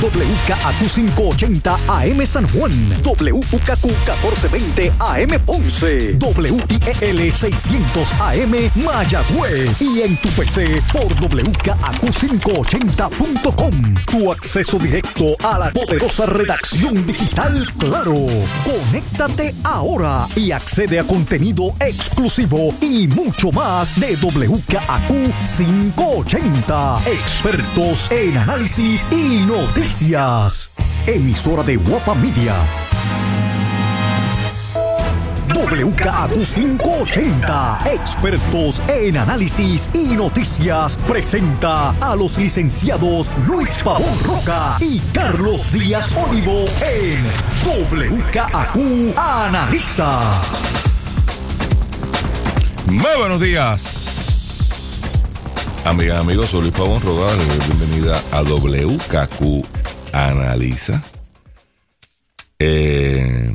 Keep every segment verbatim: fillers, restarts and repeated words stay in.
W K A Q quinientos ochenta A M San Juan, W K Q catorce veinte A M Ponce, W I E L seiscientos A M Mayagüez y en tu P C por W K A Q quinientos ochenta punto com. Tu acceso directo a la poderosa redacción digital Claro. Conéctate ahora y accede a contenido exclusivo y mucho más de W K A Q quinientos ochenta. Expertos en análisis y noticias. Emisora de Guapa Media. W K A Q quinientos ochenta, expertos en análisis y noticias, presenta a los licenciados Luis Pavón Roca y Carlos Díaz Olivo en W K A Q Analiza. Muy buenos días, amigas, amigos, soy Luis Pavón Roca, bienvenida a W K Q Analiza. Eh...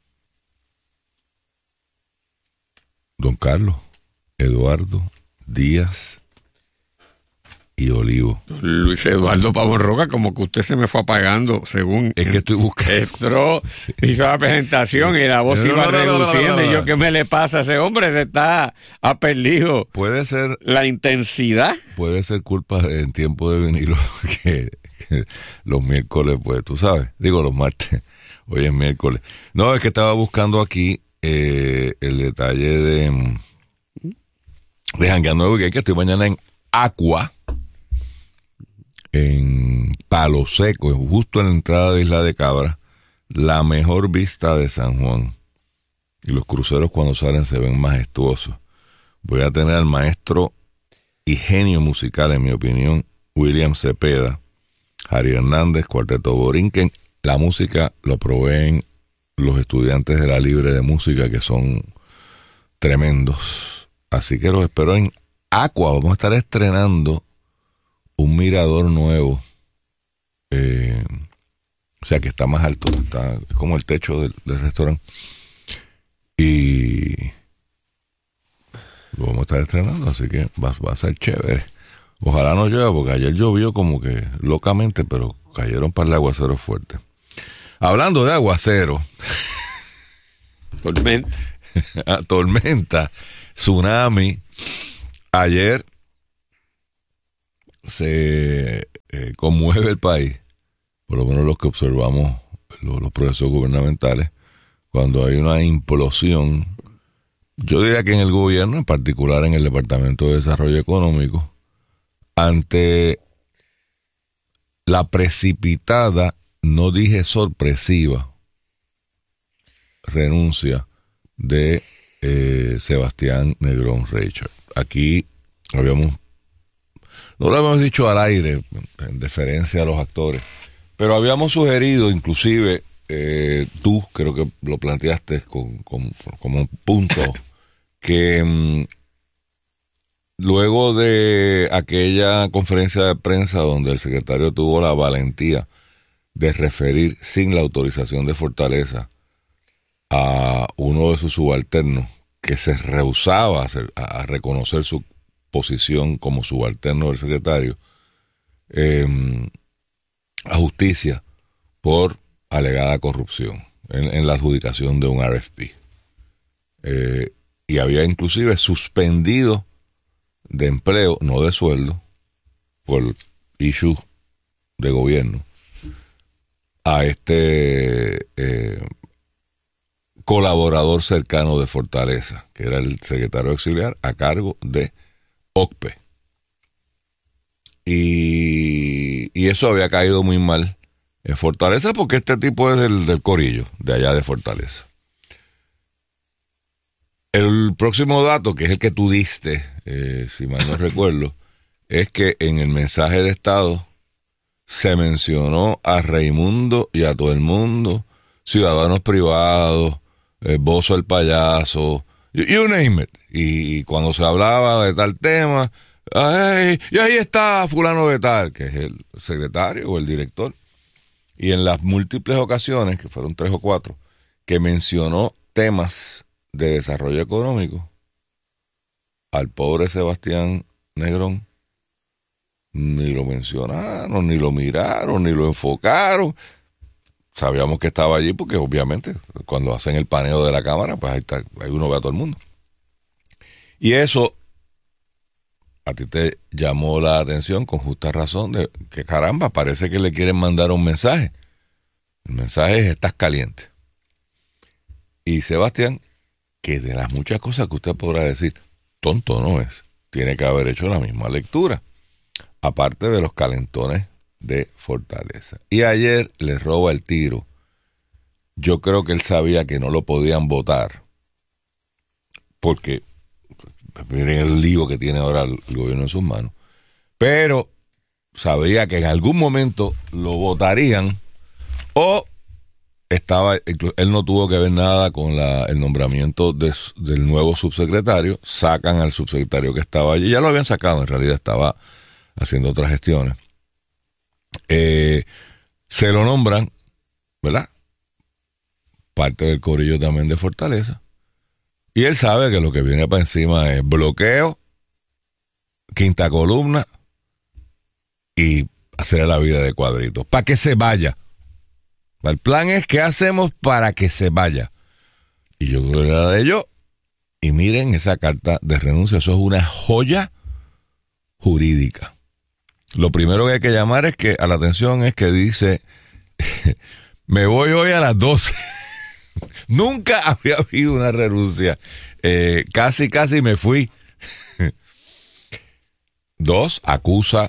Don Carlos, Eduardo, Díaz y Olivo. Luis Eduardo Pavón Roca, como que usted se me fue apagando, según... Es que estoy buscando... Entró, sí. Hizo la presentación y la voz no, iba no, no, reduciendo. No, no, no, no. Y yo, ¿qué me le pasa a ese hombre? Se está... Ha perdido... Puede ser... La intensidad. Puede ser culpa en tiempo de vinilo, que, que los miércoles, pues, tú sabes. Digo, los martes. Hoy es miércoles. No, es que estaba buscando aquí... Eh, el detalle de de Jangueando que estoy mañana en Aqua, en Palo Seco, justo en la entrada de Isla de Cabra, la mejor vista de San Juan, y los cruceros cuando salen se ven majestuosos. Voy a tener al maestro y genio musical, en mi opinión, William Cepeda, Jari Hernández, Cuarteto Borinquen. La música lo proveen los estudiantes de la Libre de Música, que son tremendos. Así que los espero en Aqua. Vamos a estar estrenando un mirador nuevo. Eh, o sea, que está más alto. Está, es como el techo del, del restaurante. Y lo vamos a estar estrenando, así que va, va a ser chévere. Ojalá no llueva, porque ayer llovió como que locamente, pero cayeron para el aguacero fuerte. Hablando de aguacero, tormenta, tormenta, tsunami, ayer se eh, conmueve el país, por lo menos los que observamos los, los procesos gubernamentales, cuando hay una implosión, yo diría que en el gobierno, en particular en el Departamento de Desarrollo Económico, ante la precipitada, no dije sorpresiva, renuncia de eh, Sebastián Negrón Richard. Aquí habíamos, no lo habíamos dicho al aire, en deferencia a los actores, pero habíamos sugerido, inclusive eh, tú creo que lo planteaste con, con, como un punto, que mmm, luego de aquella conferencia de prensa donde el secretario tuvo la valentía de referir sin la autorización de Fortaleza a uno de sus subalternos que se rehusaba a, hacer, a reconocer su posición como subalterno del secretario eh, a justicia por alegada corrupción en, en la adjudicación de un R F P. Eh, y había inclusive suspendido de empleo, no de sueldo, por issue de gobierno, a este eh, colaborador cercano de Fortaleza, que era el secretario auxiliar a cargo de O C P E. Y, y eso había caído muy mal en Fortaleza, porque este tipo es del, del corillo, de allá de Fortaleza. El próximo dato, que es el que tú diste, eh, si mal no recuerdo, es que en el mensaje de Estado se mencionó a Raimundo y a todo el mundo, ciudadanos privados, eh, Bozo el payaso, you, you name it. Y cuando se hablaba de tal tema, ay, y ahí está fulano de tal, que es el secretario o el director. Y en las múltiples ocasiones, que fueron tres o cuatro, que mencionó temas de desarrollo económico, al pobre Sebastián Negrón ni lo mencionaron, ni lo miraron, ni lo enfocaron. Sabíamos que estaba allí porque obviamente cuando hacen el paneo de la cámara, pues ahí está, ahí uno ve a todo el mundo. Y eso a ti te llamó la atención con justa razón de que caramba, parece que le quieren mandar un mensaje. El mensaje es: estás caliente. Y Sebastián, que de las muchas cosas que usted podrá decir, tonto no es, tiene que haber hecho la misma lectura, aparte de los calentones de Fortaleza. Y ayer le roba el tiro. Yo creo que él sabía que no lo podían votar, porque miren el lío que tiene ahora el gobierno en sus manos, pero sabía que en algún momento lo votarían, o estaba, él no tuvo que ver nada con la, el nombramiento de, del nuevo subsecretario. Sacan al subsecretario que estaba allí, ya lo habían sacado, en realidad estaba haciendo otras gestiones. Eh, se lo nombran, ¿verdad? Parte del corillo también de Fortaleza. Y él sabe que lo que viene para encima es bloqueo, quinta columna y hacer la vida de cuadritos. Para que se vaya. El plan es: ¿qué hacemos para que se vaya? Y yo creo que era de ellos. Y miren esa carta de renuncia. Eso es una joya jurídica. Lo primero que hay que llamar es que a la atención es que dice: me voy hoy a las doce. Nunca había habido una renuncia. Eh, casi, casi me fui. Dos, acusa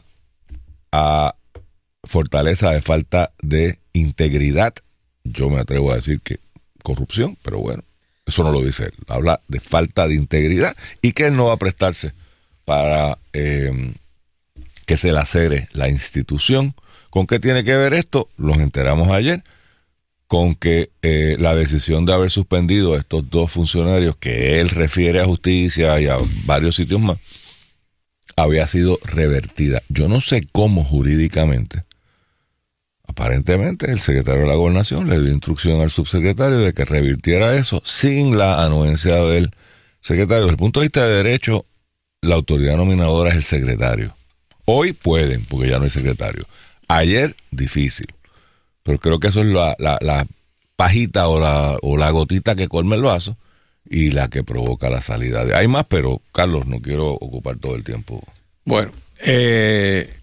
a Fortaleza de falta de integridad. Yo me atrevo a decir que corrupción, pero bueno, eso no lo dice él. Habla de falta de integridad y que él no va a prestarse para eh, que se lacere la institución. ¿Con qué tiene que ver esto? Los enteramos ayer. Con que eh, la decisión de haber suspendido a estos dos funcionarios que él refiere a justicia y a varios sitios más había sido revertida. Yo no sé cómo jurídicamente. Aparentemente el secretario de la Gobernación le dio instrucción al subsecretario de que revirtiera eso sin la anuencia del secretario. Desde el punto de vista de derecho, la autoridad nominadora es el secretario. Hoy pueden, porque ya no hay secretario. Ayer, difícil. Pero creo que eso es la, la, la pajita o la, o la gotita que colma el vaso y la que provoca la salida. De... Hay más, pero Carlos, no quiero ocupar todo el tiempo. Bueno, eh,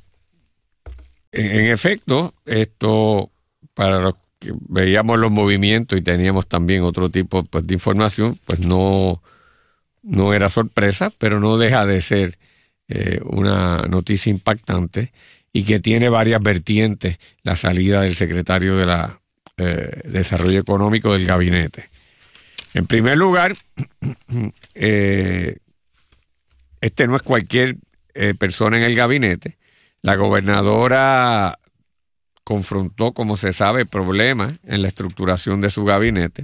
en, en efecto, esto, para los que veíamos los movimientos y teníamos también otro tipo pues, de información, pues no, no era sorpresa, pero no deja de ser eh, una noticia impactante y que tiene varias vertientes la salida del secretario de la eh, Desarrollo Económico del gabinete. En primer lugar, eh, este no es cualquier eh, persona en el gabinete. La gobernadora confrontó, como se sabe, problemas en la estructuración de su gabinete.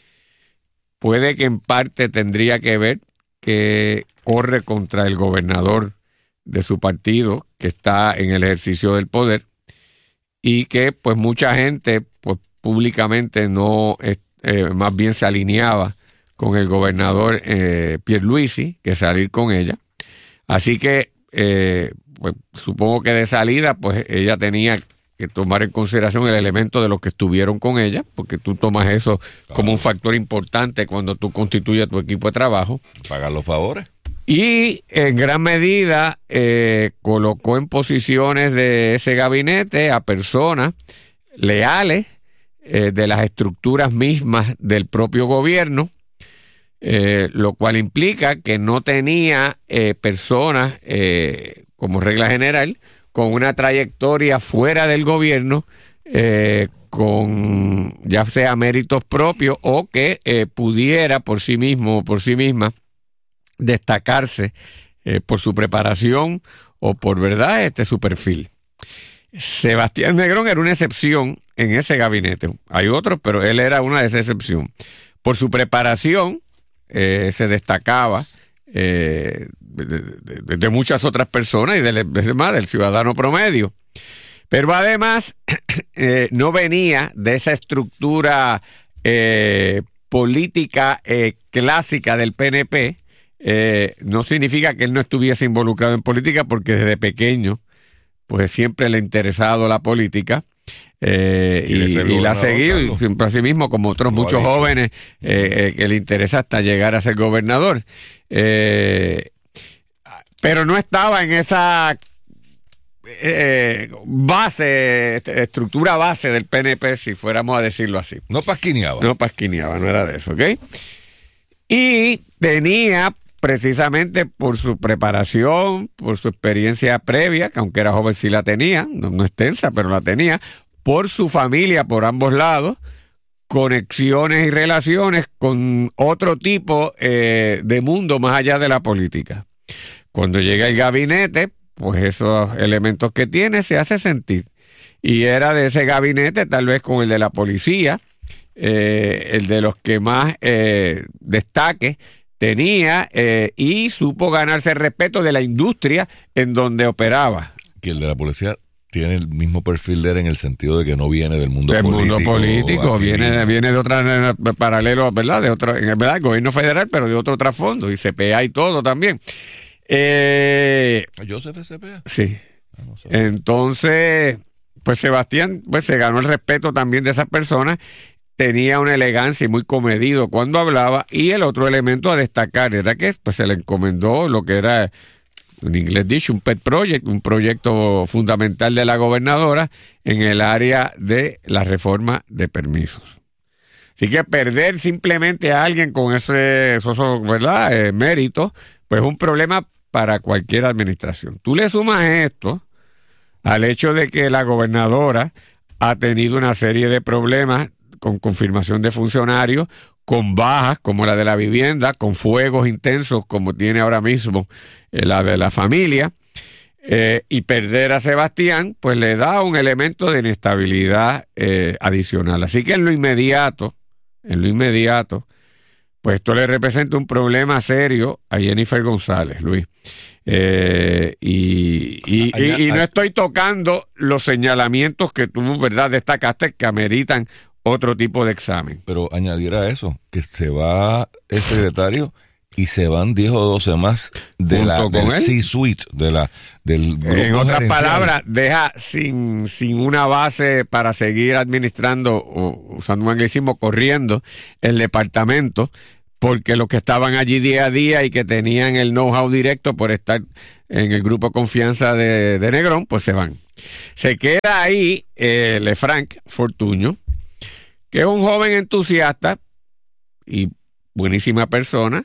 Puede que en parte tendría que ver que corre contra el gobernador de su partido, que está en el ejercicio del poder, y que pues mucha gente pues públicamente no, eh, más bien se alineaba con el gobernador eh, Pierluisi, que salir con ella. Así que eh, pues, supongo que de salida pues ella tenía que tomar en consideración el elemento de los que estuvieron con ella, porque tú tomas eso claro, como un factor importante cuando tú constituyes tu equipo de trabajo. Pagar los favores. Y en gran medida eh, colocó en posiciones de ese gabinete a personas leales eh, de las estructuras mismas del propio gobierno, eh, lo cual implica que no tenía eh, personas, eh, como regla general, con una trayectoria fuera del gobierno, eh, con ya sea méritos propios o que eh, pudiera por sí mismo o por sí misma destacarse eh, por su preparación o por verdad este su perfil. Sebastián Negrón era una excepción en ese gabinete. Hay otros, pero él era una de esa excepción. Por su preparación eh, se destacaba eh, de, de, de muchas otras personas y del, más del ciudadano promedio. Pero además eh, no venía de esa estructura eh, política eh, clásica del P N P. Eh, no significa que él no estuviese involucrado en política, porque desde pequeño pues siempre le ha interesado la política. Eh, y, y, y la ha seguido, y siempre así mismo, como otros muchos jóvenes eh, eh, que le interesa hasta llegar a ser gobernador. Eh, pero no estaba en esa eh, base, estructura base del P N P, si fuéramos a decirlo así. No pasquineaba. No pasquineaba, no era de eso, ¿ok? Y tenía, precisamente por su preparación, por su experiencia previa, que aunque era joven sí la tenía, no, no extensa, pero la tenía, por su familia por ambos lados, conexiones y relaciones con otro tipo eh, de mundo más allá de la política. Cuando llega el gabinete, pues esos elementos que tiene se hace sentir. Y era de ese gabinete, tal vez con el de la policía, eh, el de los que más eh, destaque tenía eh, y supo ganarse el respeto de la industria en donde operaba. Que el de la policía tiene el mismo perfil de él en el sentido de que no viene del mundo del político. Del mundo político, viene de, viene de otra paralelo, ¿verdad? De otro, en verdad, el gobierno federal, pero de otro trasfondo, y C P A y todo también. Eh, ¿Joseph es C P A? Sí. No sé. Entonces, pues Sebastián pues se ganó el respeto también de esas personas. Tenía una elegancia y muy comedido cuando hablaba, y el otro elemento a destacar era que pues se le encomendó lo que era, en inglés dicho, un pet project, un proyecto fundamental de la gobernadora en el área de la reforma de permisos. Así que perder simplemente a alguien con ese, eso, ¿verdad?, eh, mérito, pues es un problema para cualquier administración. Tú le sumas esto al hecho de que la gobernadora ha tenido una serie de problemas con confirmación de funcionarios, con bajas como la de la vivienda, con fuegos intensos como tiene ahora mismo eh, la de la familia, eh, y perder a Sebastián, pues le da un elemento de inestabilidad eh, adicional. Así que en lo inmediato, en lo inmediato, pues esto le representa un problema serio a Jennifer González, Luis. Eh, y, y, y, y no estoy tocando los señalamientos que tú, ¿verdad?, destacaste que ameritan otro tipo de examen. Pero añadir a eso, que se va el secretario y se van diez o doce más de la, del C-Suite, de la, del grupo En otras gerencial. palabras, deja sin, sin una base para seguir administrando, o usando un anglicismo, corriendo el departamento, porque los que estaban allí día a día y que tenían el know-how directo por estar en el grupo de confianza de, de Negrón, pues se van. Se queda ahí eh, Lefranc Fortuño, que es un joven entusiasta y buenísima persona,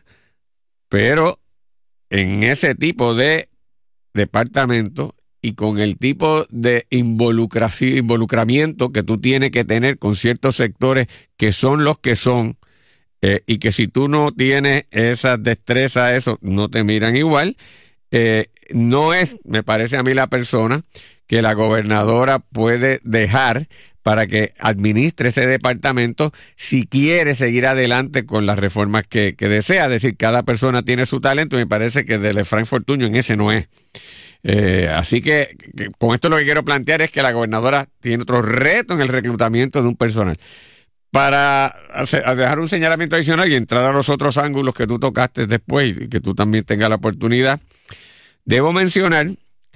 pero en ese tipo de departamento y con el tipo de involucración, involucramiento que tú tienes que tener con ciertos sectores que son los que son, eh, y que si tú no tienes esa destreza, eso, no te miran igual, eh, no es, me parece a mí, la persona que la gobernadora puede dejar para que administre ese departamento si quiere seguir adelante con las reformas que, que desea. Es decir, cada persona tiene su talento y me parece que de Lefranc Fortuño en ese no es. Eh, así que, que con esto lo que quiero plantear es que la gobernadora tiene otro reto en el reclutamiento de un personal. Para hacer, a dejar un señalamiento adicional y entrar a los otros ángulos que tú tocaste después y que tú también tengas la oportunidad, debo mencionar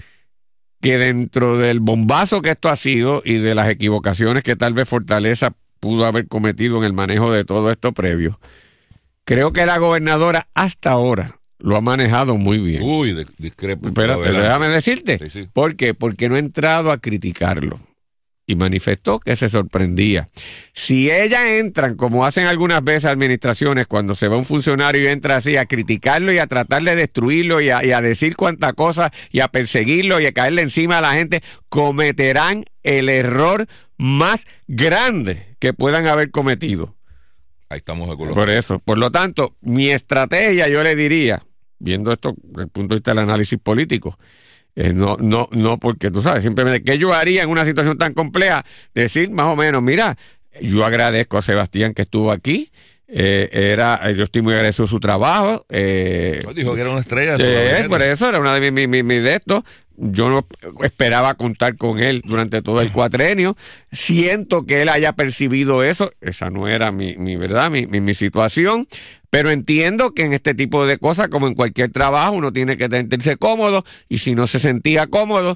que dentro del bombazo que esto ha sido y de las equivocaciones que tal vez Fortaleza pudo haber cometido en el manejo de todo esto previo, creo que la gobernadora hasta ahora lo ha manejado muy bien. Uy, de, discrepo. Espérate, déjame decirte. Sí, sí. ¿Por qué? Porque no ha entrado a criticarlo. Y manifestó que se sorprendía. Si ellas entran, como hacen algunas veces administraciones, cuando se va un funcionario y entra así a criticarlo y a tratar de destruirlo y a, y a decir cuánta cosa y a perseguirlo y a caerle encima a la gente, cometerán el error más grande que puedan haber cometido. Ahí estamos de acuerdo. Por eso, por lo tanto, mi estrategia, yo le diría, viendo esto desde el punto de vista del análisis político, Eh, no, no, no, porque tú sabes, simplemente, ¿qué yo haría en una situación tan compleja? Decir más o menos, mira, yo agradezco a Sebastián que estuvo aquí, eh, era, yo estoy muy agradecido de su trabajo. Eh, no, dijo que era una estrella. Eh, por eso era una de mis mi, mi de estos. Yo no esperaba contar con él durante todo el cuatrenio. Siento que él haya percibido eso. Esa no era mi, mi verdad, mi, mi, mi situación. Pero entiendo que en este tipo de cosas, como en cualquier trabajo, uno tiene que sentirse cómodo. Y si no se sentía cómodo,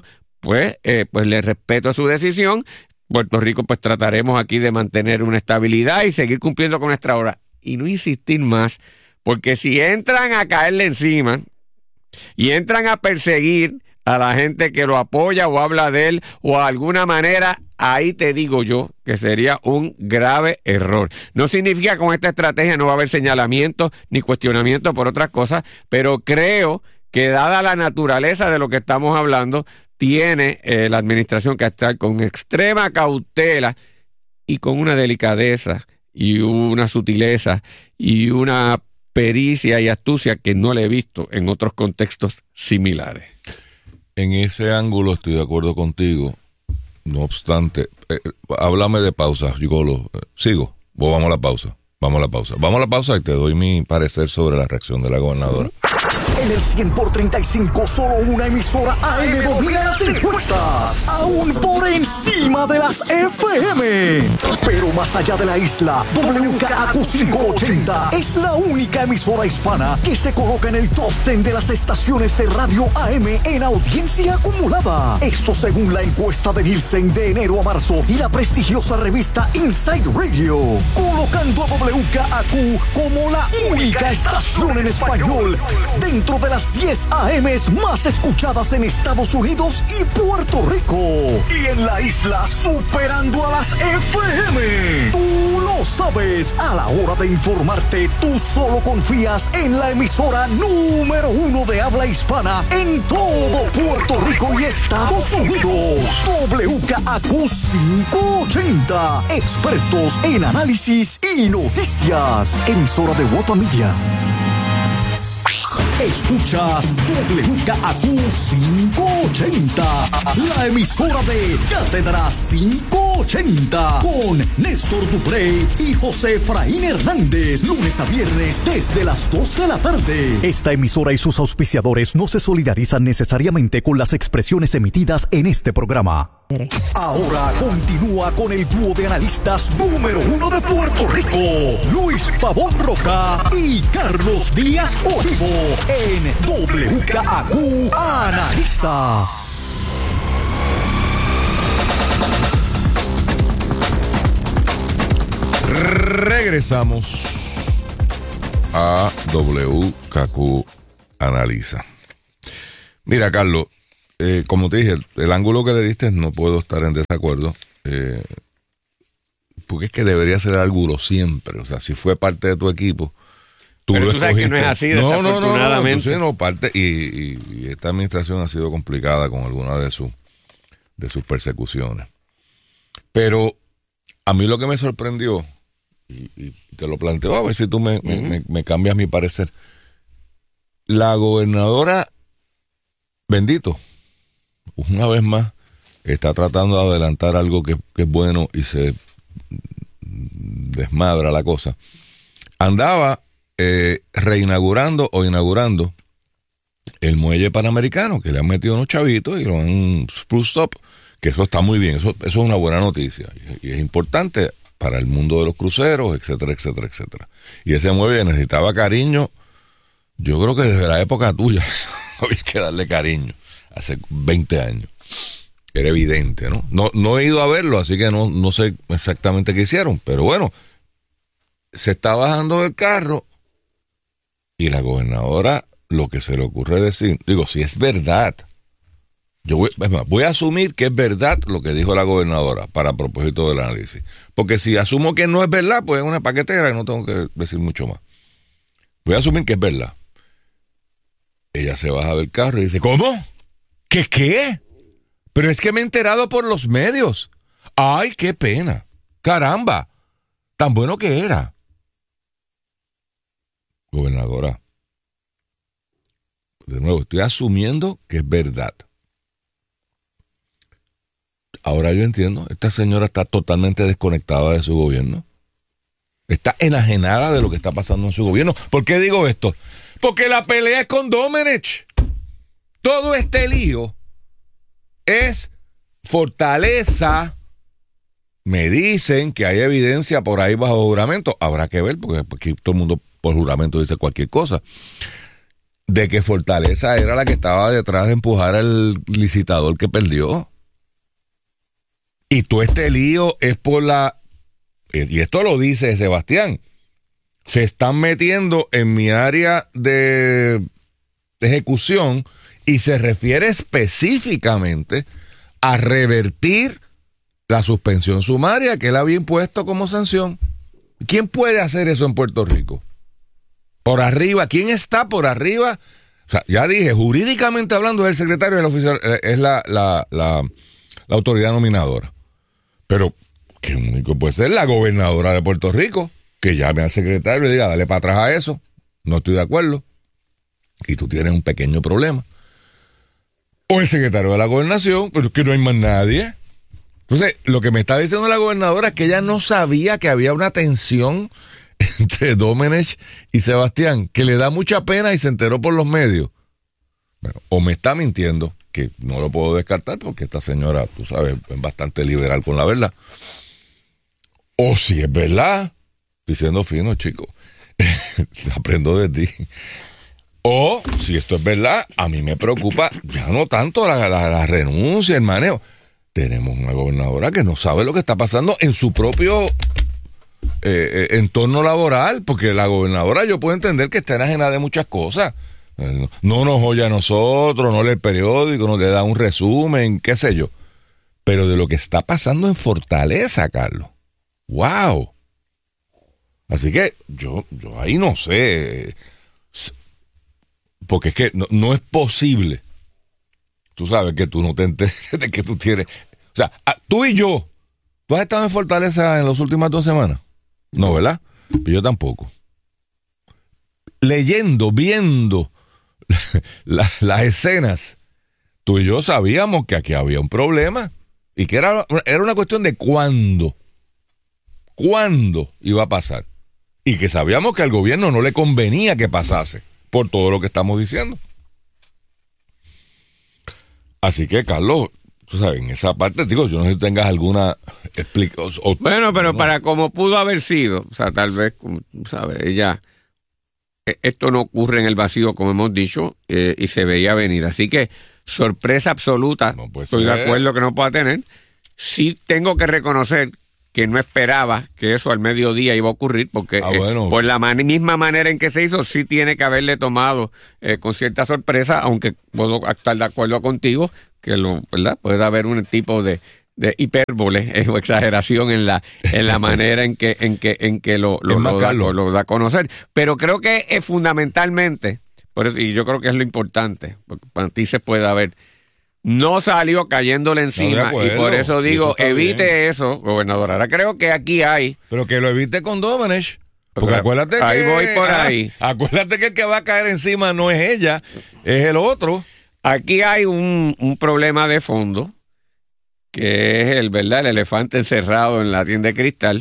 pues, eh, pues le respeto su decisión. Puerto Rico, pues trataremos aquí de mantener una estabilidad y seguir cumpliendo con nuestra hora. Y no insistir más, porque si entran a caerle encima y entran a perseguir a la gente que lo apoya o habla de él o de alguna manera, ahí te digo yo que sería un grave error. No significa que con esta estrategia no va a haber señalamiento ni cuestionamiento por otras cosas, pero creo que dada la naturaleza de lo que estamos hablando, tiene eh, la administración que estar con extrema cautela y con una delicadeza y una sutileza y una pericia y astucia que no le he visto en otros contextos similares. En ese ángulo estoy de acuerdo contigo. No obstante, eh, háblame de pausa, Gigolo. ¿Sigo? ¿O vamos a la pausa? Vamos a la pausa. Vamos a la pausa y te doy mi parecer sobre la reacción de la gobernadora. En el cien por treinta y cinco, solo una emisora A M domina las encuestas, aún por encima de las F M. Pero más allá de la isla, W K A Q quinientos ochenta es la única emisora hispana que se coloca en el top diez de las estaciones de radio A M en audiencia acumulada. Esto según la encuesta de Nielsen de enero a marzo y la prestigiosa revista Inside Radio, colocando a W K A Q como la única estación en español dentro de las diez A Ms más escuchadas en Estados Unidos y Puerto Rico. Y en la isla superando a las F M. Tú lo sabes, a la hora de informarte, tú solo confías en la emisora número uno de habla hispana en todo Puerto Rico y Estados Unidos. W K A Q quinientos ochenta. Expertos en análisis y noticias. Emisora de Guapa Media. Escuchas W K A Q quinientos ochenta, la emisora de Cátedra quinientos ochenta, con Néstor Duprey y José Efraín Hernández, lunes a viernes desde las dos de la tarde. Esta emisora y sus auspiciadores no se solidarizan necesariamente con las expresiones emitidas en este programa. Ahora continúa con el dúo de analistas número uno de Puerto Rico, Luis Pavón Roca y Carlos Díaz Olivo, en W K A Q Analiza. Regresamos a W K A Q Analiza. Mira, Carlos, eh, como te dije, el, el ángulo que le diste no puedo estar en desacuerdo, eh, porque es que debería ser ángulo siempre. O sea, si fue parte de tu equipo, tú Pero lo tú sabes escogiste. que no es así, no, desafortunadamente. No, no, no, no parte, y, y, y esta administración ha sido complicada con alguna de, su, de sus persecuciones. Pero a mí lo que me sorprendió, y, y te lo planteo, a ver si tú me, uh-huh. me, me, me cambias mi parecer. La gobernadora, bendito, una vez más, está tratando de adelantar algo que, que es bueno y se desmadra la cosa. Andaba eh, reinaugurando o inaugurando el muelle panamericano, que le han metido unos chavitos y lo han spruced up, que eso está muy bien, eso, eso es una buena noticia y, y es importante para el mundo de los cruceros, etcétera, etcétera, etcétera. Y ese muelle necesitaba cariño, yo creo que desde la época tuya había que darle cariño, hace veinte años. Era evidente, ¿no? No, no he ido a verlo, así que no, no sé exactamente qué hicieron, pero bueno, se está bajando del carro y la gobernadora, lo que se le ocurre decir, digo, si es verdad, yo voy, voy a asumir que es verdad lo que dijo la gobernadora para propósito del análisis, porque si asumo que no es verdad, pues es una paquetera y no tengo que decir mucho más. Voy a asumir que es verdad. Ella se baja del carro y dice, ¿cómo? ¿Qué qué? Pero es que me he enterado por los medios. ¡Ay, qué pena! ¡Caramba! Tan bueno que era. Gobernadora, de nuevo, estoy asumiendo que es verdad. Ahora yo entiendo, esta señora está totalmente desconectada de su gobierno. Está enajenada de lo que está pasando en su gobierno. ¿Por qué digo esto? Porque la pelea es con Domenech. Todo este lío es fortaleza. Me dicen que hay evidencia por ahí bajo juramento. Habrá que ver, porque aquí todo el mundo por juramento dice cualquier cosa. de que Fortaleza era la que estaba detrás de empujar al licitador que perdió. Y todo este lío es por la... Y esto lo dice Sebastián. Se están metiendo en mi área de ejecución y se refiere específicamente a revertir la suspensión sumaria que él había impuesto como sanción. ¿Quién puede hacer eso en Puerto Rico? Por arriba, ¿quién está por arriba? O sea, ya dije, jurídicamente hablando, es el secretario del oficial, es la, la, la, la autoridad nominadora. Pero, ¿qué único puede ser? La gobernadora de Puerto Rico, que llame al secretario y le diga, dale para atrás a eso, no estoy de acuerdo, y tú tienes un pequeño problema. O el secretario de la gobernación, pero es que no hay más nadie. Entonces, lo que me está diciendo la gobernadora es que ella no sabía que había una tensión entre Domenech y Sebastián, que le da mucha pena y se enteró por los medios. Bueno, o me está mintiendo, que no lo puedo descartar porque esta señora, tú sabes, es bastante liberal con la verdad. O si es verdad, estoy siendo fino, chico, aprendo de ti. O si esto es verdad, a mí me preocupa ya no tanto la, la, la renuncia, el manejo. Tenemos una gobernadora que no sabe lo que está pasando en su propio eh, eh, entorno laboral, porque la gobernadora yo puedo entender que está enajena de muchas cosas. No, no nos oye a nosotros, no lee el periódico, no le da un resumen, qué sé yo. Pero de lo que está pasando en Fortaleza, Carlos. ¡Wow! Así que yo, yo ahí no sé. Porque es que no, no es posible. Tú sabes que tú no te enteres de que tú tienes... O sea, tú y yo, ¿tú has estado en Fortaleza en las últimas dos semanas? No, ¿verdad? Pero yo tampoco. Leyendo, viendo la, las escenas, tú y yo sabíamos que aquí había un problema y que era, era una cuestión de cuándo. ¿Cuándo iba a pasar? Y que sabíamos que al gobierno no le convenía que pasase por todo lo que estamos diciendo. Así que, Carlos, tú sabes, en esa parte, digo, yo no sé si tengas alguna explicación. Bueno, pero no. para como pudo haber sido, o sea, tal vez, como, ¿sabes? Ella, esto no ocurre en el vacío, como hemos dicho, eh, y se veía venir. Así que, sorpresa absoluta, no estoy ser. de acuerdo que no pueda tener. Sí tengo que reconocer que no esperaba que eso al mediodía iba a ocurrir, porque ah, bueno. eh, por la man- misma manera en que se hizo, sí tiene que haberle tomado eh, con cierta sorpresa, aunque puedo estar de acuerdo contigo, que lo, ¿verdad? Puede haber un tipo de, de hipérbole eh, o exageración en la en la manera en que en que en que lo, lo, lo, da, lo, lo da a conocer. Pero creo que es fundamentalmente, por eso, y yo creo que es lo importante, porque para ti se puede haber... No salió cayéndole encima, no, acuerdo, y por eso digo, eso evite bien. Eso, gobernador. Ahora creo que aquí hay... Pero que lo evite con Domenech. Porque pero, acuérdate ahí que... voy por ahí. Ah, acuérdate que el que va a caer encima no es ella, es el otro. Aquí hay un, un problema de fondo, que es el, ¿verdad? El elefante encerrado en la tienda de cristal,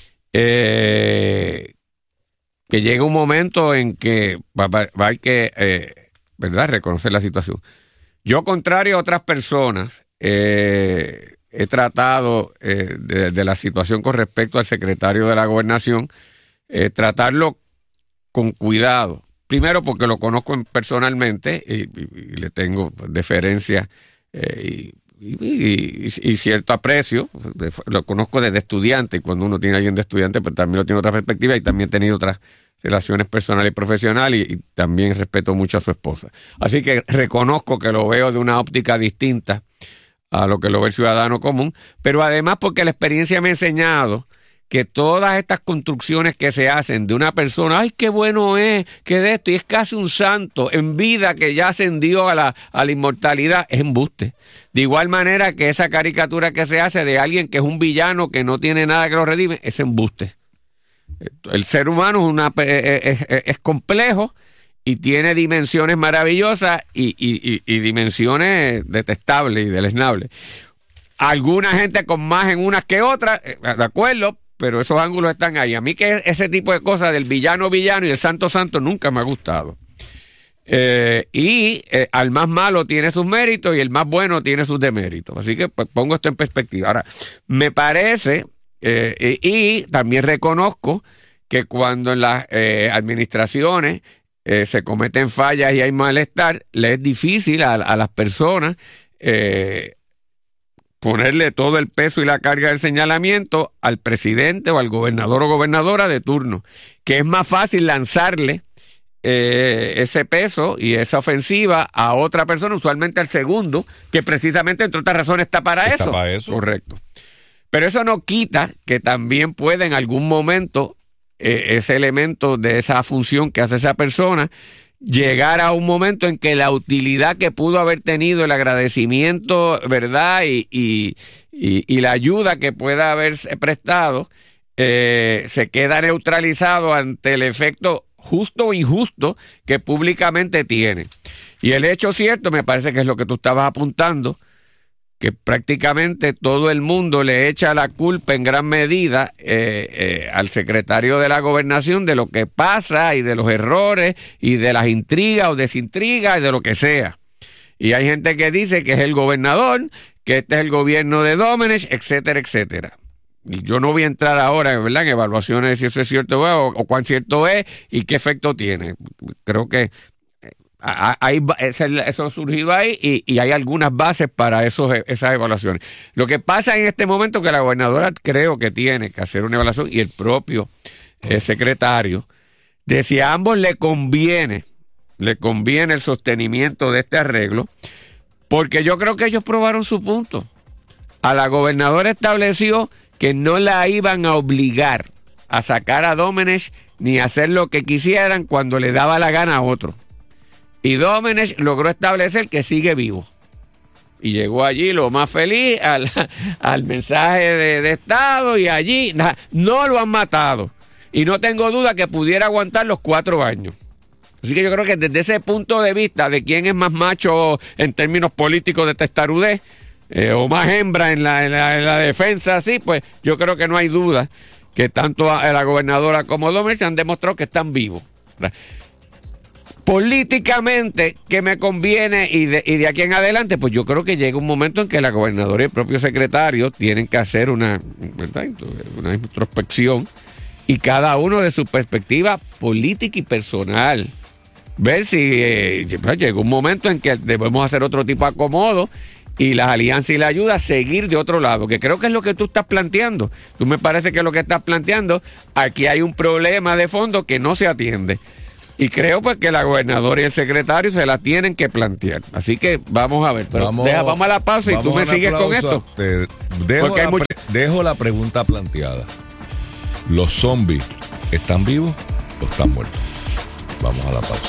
eh, que llega un momento en que va, va, va a haber que, eh, ¿verdad? Reconocer la situación. Yo, contrario a otras personas, eh, he tratado eh, de, de la situación con respecto al secretario de la Gobernación, eh, tratarlo con cuidado. Primero porque lo conozco personalmente y, y, y le tengo deferencia eh, y, y, y, y cierto aprecio. Lo conozco desde estudiante, y cuando uno tiene a alguien de estudiante, pues también lo tiene otra perspectiva, y también he tenido otras relaciones personales y profesionales, y, y también respeto mucho a su esposa. Así que reconozco que lo veo de una óptica distinta a lo que lo ve el ciudadano común, pero además porque la experiencia me ha enseñado que todas estas construcciones que se hacen de una persona, ay, qué bueno es, que de esto, y es casi un santo en vida que ya ascendió a la, a la inmortalidad, es embuste. De igual manera que esa caricatura que se hace de alguien que es un villano que no tiene nada que lo redime, es embuste. El ser humano es, una, es, es, es complejo y tiene dimensiones maravillosas y, y, y, y dimensiones detestables y deleznables. Alguna gente con más en unas que otras, de acuerdo, pero esos ángulos están ahí. A mí que ese tipo de cosas del villano villano y el santo santo nunca me ha gustado. Eh, y eh, al más malo tiene sus méritos y el más bueno tiene sus deméritos. Así que pues, pongo esto en perspectiva. Ahora, me parece... Eh, y, y también reconozco que cuando en las eh, administraciones eh, se cometen fallas y hay malestar, le es difícil a, a las personas eh, ponerle todo el peso y la carga del señalamiento al presidente o al gobernador o gobernadora de turno, que es más fácil lanzarle eh, ese peso y esa ofensiva a otra persona, usualmente al segundo, que precisamente, entre otras razones, está para ¿Está eso. para eso? Correcto. Pero eso no quita que también puede en algún momento eh, ese elemento de esa función que hace esa persona llegar a un momento en que la utilidad que pudo haber tenido, el agradecimiento, ¿verdad? Y, y, y, y la ayuda que pueda haber prestado, eh, se queda neutralizado ante el efecto justo o injusto que públicamente tiene. Y el hecho cierto, me parece que es lo que tú estabas apuntando, que prácticamente todo el mundo le echa la culpa en gran medida eh, eh, al secretario de la Gobernación de lo que pasa y de los errores y de las intrigas o desintrigas y de lo que sea. Y hay gente que dice que es el gobernador, que este es el gobierno de Domenech, etcétera, etcétera. Y yo no voy a entrar ahora, ¿verdad?, en evaluaciones de si eso es cierto o, o cuán cierto es y qué efecto tiene. Creo que Hay, eso ha surgido ahí y, y hay algunas bases para esos, esas evaluaciones. Lo que pasa en este momento es que la gobernadora creo que tiene que hacer una evaluación y el propio eh, secretario de si a ambos le conviene, le conviene el sostenimiento de este arreglo, porque yo creo que ellos probaron su punto. A la gobernadora estableció que no la iban a obligar a sacar a Domenech ni a hacer lo que quisieran cuando le daba la gana a otro. Y Domenech logró establecer que sigue vivo. Y llegó allí lo más feliz al, al mensaje de, de Estado y allí na, no lo han matado. Y no tengo duda que pudiera aguantar los cuatro años. Así que yo creo que desde ese punto de vista de quién es más macho en términos políticos de testarudez eh, o más hembra en la, en, la, en la defensa, así, pues yo creo que no hay duda que tanto la gobernadora como Domenech han demostrado que están vivos. Políticamente, ¿qué me conviene? Y de, y de aquí en adelante, pues yo creo que llega un momento en que la gobernadora y el propio secretario tienen que hacer una, ¿verdad?, una introspección y cada uno de su perspectiva política y personal. Ver si eh, llega un momento en que debemos hacer otro tipo de acomodo y las alianzas y la ayuda seguir de otro lado, que creo que es lo que tú estás planteando. Tú me parece que es lo que estás planteando. Aquí hay un problema de fondo que no se atiende. Y creo pues que la gobernadora y el secretario se la tienen que plantear. Así que vamos a ver. Pero vamos, deja, vamos a la pausa y tú me sigues con esto. Te dejo, la, mucho... dejo la pregunta planteada. ¿Los zombies están vivos o están muertos? Vamos a la pausa.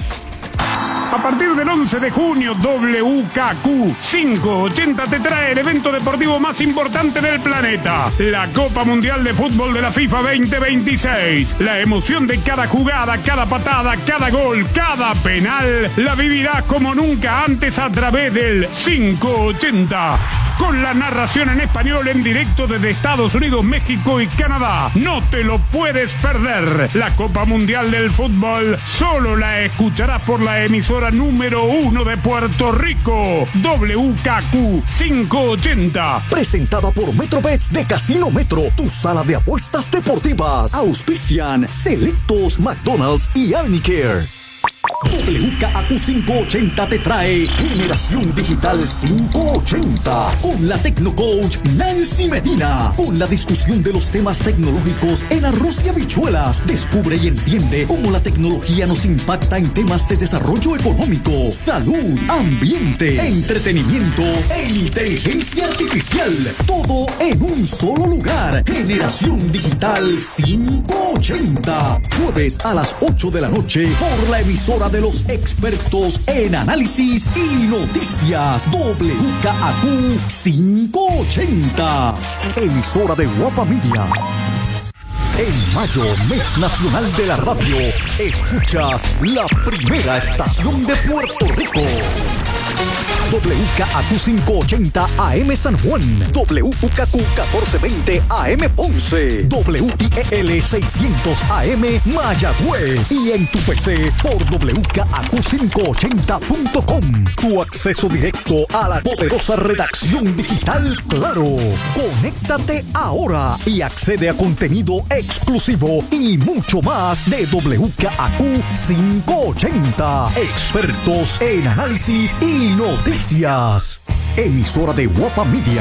A partir del once de junio, W K Q quinientos ochenta te trae el evento deportivo más importante del planeta, la Copa Mundial de Fútbol de la FIFA veinte veintiséis. La emoción de cada jugada, cada patada, cada gol, cada penal, la vivirás como nunca antes a través del quinientos ochenta. Con la narración en español en directo desde Estados Unidos, México y Canadá. No te lo puedes perder. La Copa Mundial del Fútbol solo la escucharás por la emisora número uno de Puerto Rico, W K Q quinientos ochenta. Presentada por MetroBets de Casino Metro, tu sala de apuestas deportivas. Auspician Selectos, McDonald's y Arnicare. W K A Q quinientos ochenta te trae Generación Digital quinientos ochenta con la Tecnocoach Nancy Medina, con la discusión de los temas tecnológicos en arroz y habichuelas. Descubre y entiende cómo la tecnología nos impacta en temas de desarrollo económico, salud, ambiente, entretenimiento e inteligencia artificial. Todo en un solo lugar. Generación Digital quinientos ochenta. Jueves a las ocho de la noche por la emisora de los expertos en análisis y noticias, W K A Q quinientos ochenta, emisora de Guapa Media. En mayo, mes nacional de la radio, escuchas la primera estación de Puerto Rico. W K A Q quinientos ochenta A M San Juan, W K Q catorce veinte A M Ponce, W I E L seiscientos A M Mayagüez y en tu P C por W K A Q quinientos ochenta punto com. Tu acceso directo a la poderosa redacción digital Claro. Conéctate ahora y accede a contenido exclusivo y mucho más de W K A Q quinientos ochenta. Expertos en análisis y noticias. Emisora de Guapa Media.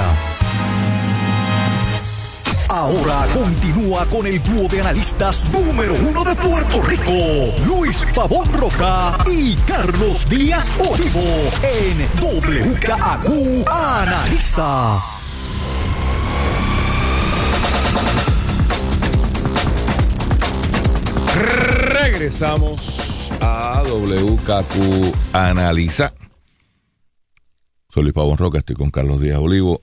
Ahora continúa con el dúo de analistas número uno de Puerto Rico, Luis Pavón Roca y Carlos Díaz Olivo, en W K A Q Analiza. Regresamos a W K Q Analiza. Soy Luis Pavón Roca, estoy con Carlos Díaz Olivo.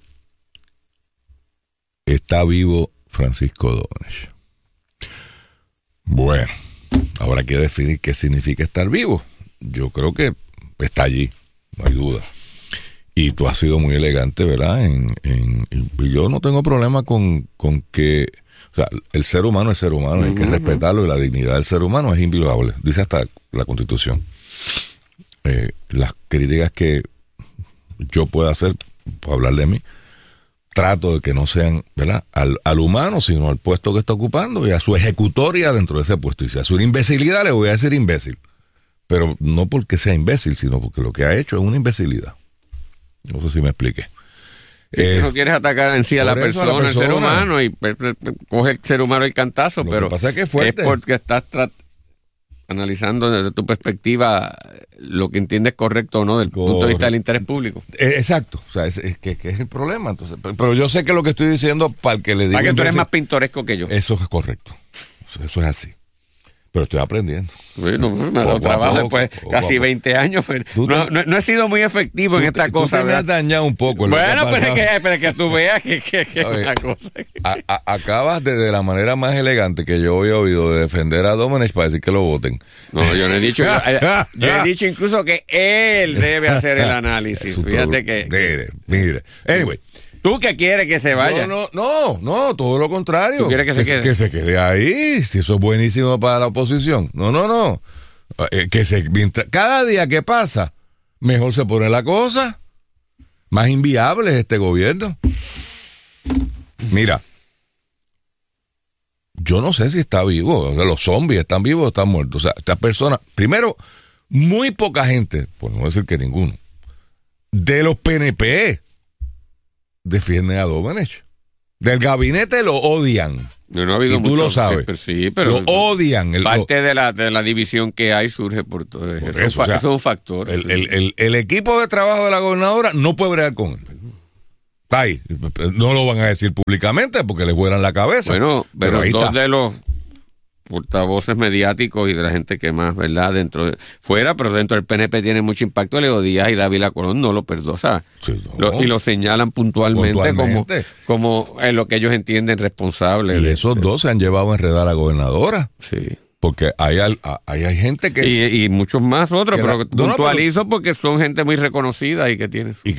Está vivo Francisco Domenech. Bueno, habrá que definir qué significa estar vivo. Yo creo que está allí, no hay duda. Y tú has sido muy elegante, ¿verdad? En, en, y yo no tengo problema con, con que... O sea, el ser humano es ser humano, uh-huh. Hay que respetarlo y la dignidad del ser humano es inviolable. Dice hasta la Constitución. Eh, las críticas que yo puedo hacer, por hablar de mí, trato de que no sean, ¿verdad?, al, al humano, sino al puesto que está ocupando y a su ejecutoria dentro de ese puesto. Y si hace una imbecilidad, le voy a decir imbécil. Pero no porque sea imbécil, sino porque lo que ha hecho es una imbecilidad. No sé si me expliqué. Sí, eh, no quieres atacar en sí a la persona, al ser humano, y pues, coge el ser humano el cantazo, lo pero que pasa es, que es, fuerte. Es porque estás tra- analizando desde tu perspectiva lo que entiendes correcto o no del Correcto. punto de vista del interés público. Eh, exacto, o sea, es, es, que, que es el problema. Entonces, pero, pero yo sé que lo que estoy diciendo, para el que le diga... Para que tú eres más pintoresco que yo. Eso es correcto, eso, eso es así. Pero estoy aprendiendo. Bueno, me ha dado trabajo después casi veinte años. Pero no, no, no he sido muy efectivo en esta cosa. Tú te me has dañado un poco. Bueno, pero es que, pero que tú veas que, que, que es una cosa. A, a, acabas de, de la manera más elegante que yo había oído de defender a Domenech para decir que lo voten. No, yo no he dicho. Yo he dicho incluso que él debe hacer el análisis. Fíjate que. Mire, mire. Anyway. ¿Tú qué quieres que se vaya? No, no, no, no, todo lo contrario. ¿Tú quieres que, que se quede? Que se quede ahí, si eso es buenísimo para la oposición. No, no, no. Eh, que se, mientras, cada día que pasa, mejor se pone la cosa. Más inviable es este gobierno. Mira, yo no sé si está vivo. Los zombies están vivos o están muertos. O sea, esta persona, primero, muy poca gente, por no decir que ninguno, de los P N P defienden a Domenech. Del gabinete lo odian. No, no ha habido y tú mucho, lo sabes. Sí, pero, sí, pero lo odian. El, parte de la, de la división que hay surge por todo eso. Por eso, o sea, eso es un factor. El, el, el, el equipo de trabajo de la gobernadora no puede bregar con él. Está ahí. No lo van a decir públicamente porque les vuelan la cabeza. Bueno, pero, pero dos está. de los portavoces mediáticos y de la gente que más, ¿verdad? Dentro de, fuera, pero dentro del P N P tiene mucho impacto. Leo Díaz y Dávila Colón no lo perdonan, o sea, sí, no. lo, y lo señalan puntualmente, puntualmente. Como, como en lo que ellos entienden responsable. Y de, esos de, dos se han llevado a enredar a la gobernadora. Sí. Porque hay, hay, hay gente que... Y, y muchos más otros, pero la, puntualizo no, no, pero, porque son gente muy reconocida y que tiene... Y